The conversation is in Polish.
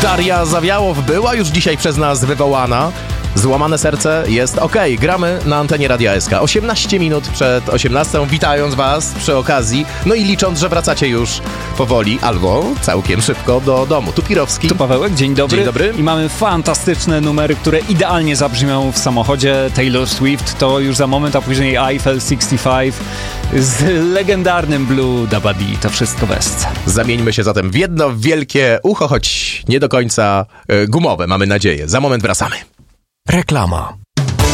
Daria Zawiałow była już dzisiaj przez nas wywołana. Złamane serce jest okej. Gramy na antenie Radia SK. 18 minut przed 18, witając was przy okazji. No i licząc, że wracacie już powoli albo całkiem szybko do domu. Tu Pirowski. Tu Pawełek, dzień dobry. Dzień dobry. I mamy fantastyczne numery, które idealnie zabrzmią w samochodzie. Taylor Swift to już za moment, a później Eiffel 65 z legendarnym Blue Dabadi. To wszystko w SC. Zamieńmy się zatem w jedno wielkie ucho, choć nie do końca gumowe, mamy nadzieję. Za moment wracamy. Reklama.